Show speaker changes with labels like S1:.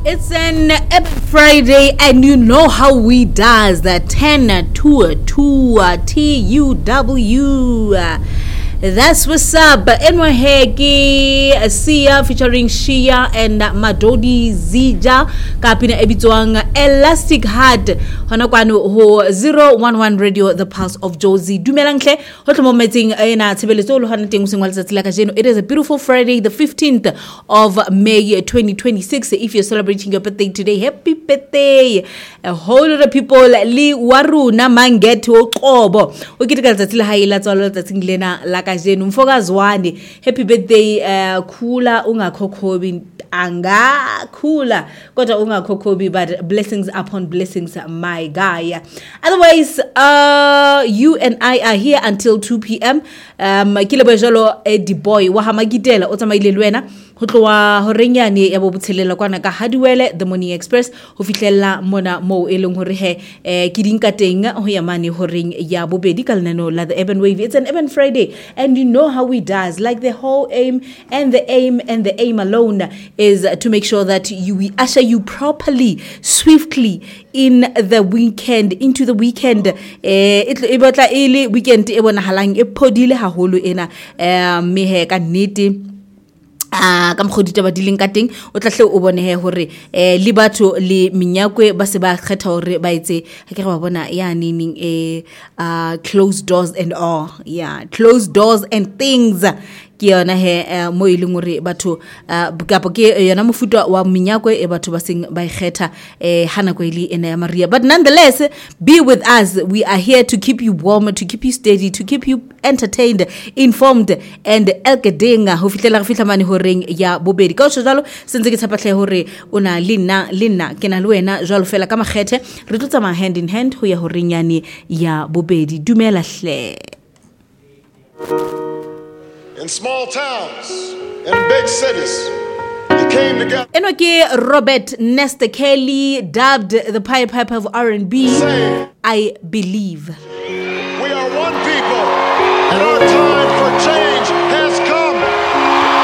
S1: It's an Epic Friday, and you know how we does the 10 to 2 TUW. That's what's up. Enwaheki Sia featuring Shia and Madodi Zija kapina ebitwang Elastic Heart hona kwano ho 011 Radio, the pulse of Jozi. Dumelang hle ho tlo meeting ena tshebeletso lo hana teng sengwa letsatsi la kajeno. It is a beautiful Friday, the 15th of May 2026. If you're celebrating your birthday today, happy birthday. A whole lot of people li waruna manget ho qobo o kitika letsatsi la hae la tswalo letsatsi lena la kajeno. Mfokazi wani, happy birthday. Khula ungakhokhobi anga khula kodwa ungakhokhobi, but blessings upon blessings, my guy. Otherwise, you and I are here until 2 p.m. Kile bojalo Eddie Boy wa hamagitela o tsamaile lwena ho tlowa ho renyane ya bobuthelela kwana ka Hadiwele the Morning Express ho fihlella mona mo eleng hore he ke dinka teng ho ya mane ho reng ya bobedi ka lenano la the Urban Wave. It's an Urban Friday, and you know how we does, like the whole aim and the aim alone is to make sure that we usher you properly, swiftly in the weekend, into the weekend. It batla ile weekend e bonahalang e phodile haholo ena mehe ka nnete ka mkhodita ba dileng ka teng o tla hle o bone he hore le batho le minyakwe ba se ba kgetha hore ba etse ha ke ba bona ya nening closed doors and all, closed doors and things ke yona he mo ileng hore batho kapo ke yona mofuta wa minyakwe e batho ba seng ba ikgetha hana ko ile ena ya Maria. But nonetheless, be with us. We are here to keep you warm, to keep you steady, to keep you entertained, informed, and elkedenga ho fitlela re fitla mane ho reng ya bobedi. Ka ho jalo sentse ke tshapahle hore ona lena ke na le wena jalo fela ka makgethe re tlo tsama hand in hand ho ya ho reng yani ya bobedi. Dumela hle.
S2: In small towns, in big cities, you came together.
S1: Enoke Robert Nesta Kelly, dubbed the Pied Piper of R&B. I believe.
S2: We are one people, and our time for change